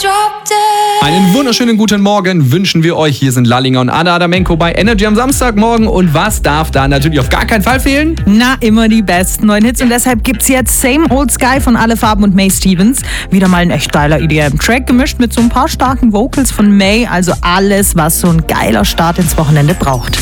Einen wunderschönen guten Morgen wünschen wir euch. Hier sind Lallinger und Anna Adamenko bei Energy am Samstagmorgen. Und was darf da natürlich auf gar keinen Fall fehlen? Na, immer die besten neuen Hits. Und deshalb gibt's jetzt Same Old Sky von Alle Farben und May Stevens. Wieder mal ein echt geiler EDM-Track, gemischt mit so ein paar starken Vocals von May. Also alles, was so ein geiler Start ins Wochenende braucht.